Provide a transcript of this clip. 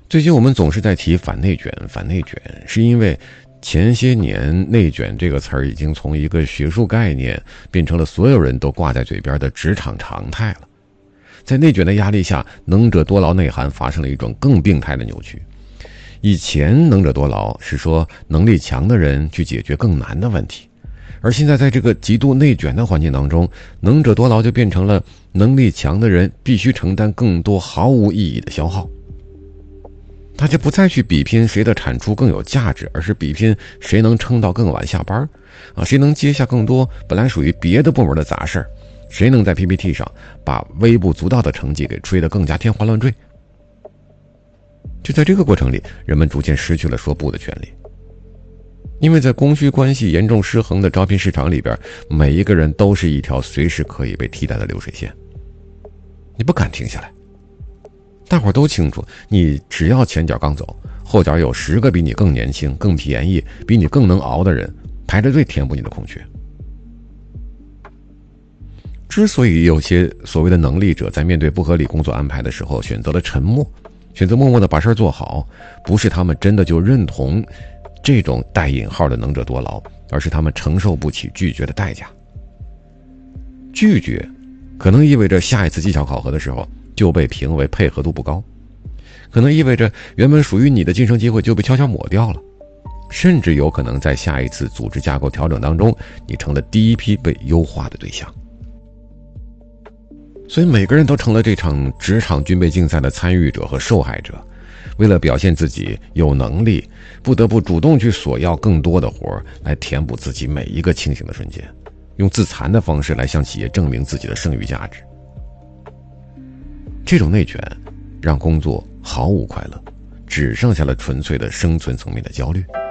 最近我们总是在提反内卷，反内卷，是因为前些年内卷这个词儿已经从一个学术概念变成了所有人都挂在嘴边的职场常态了。在内卷的压力下，能者多劳内涵发生了一种更病态的扭曲。以前能者多劳是说能力强的人去解决更难的问题，而现在在这个极度内卷的环境当中，能者多劳就变成了能力强的人必须承担更多毫无意义的消耗。大家不再去比拼谁的产出更有价值，而是比拼谁能撑到更晚下班谁能接下更多本来属于别的部门的杂事儿，谁能在 PPT 上把微不足道的成绩给吹得更加天花乱坠。就在这个过程里，人们逐渐失去了说不的权利。因为在供需关系严重失衡的招聘市场里边，每一个人都是一条随时可以被替代的流水线，你不敢停下来。大伙都清楚，你只要前脚刚走，后脚有10个比你更年轻、更便宜、比你更能熬的人排着队填补你的空缺。之所以有些所谓的能力者在面对不合理工作安排的时候选择了沉默，选择默默地把事儿做好，不是他们真的就认同这种带引号的能者多劳，而是他们承受不起拒绝的代价。拒绝可能意味着下一次绩效考核的时候就被评为配合度不高，可能意味着原本属于你的晋升机会就被悄悄抹掉了，甚至有可能在下一次组织架构调整当中，你成了第一批被优化的对象。所以每个人都成了这场职场军备竞赛的参与者和受害者，为了表现自己有能力，不得不主动去索要更多的活来填补自己每一个清醒的瞬间，用自残的方式来向企业证明自己的剩余价值。这种内卷让工作毫无快乐，只剩下了纯粹的生存层面的焦虑。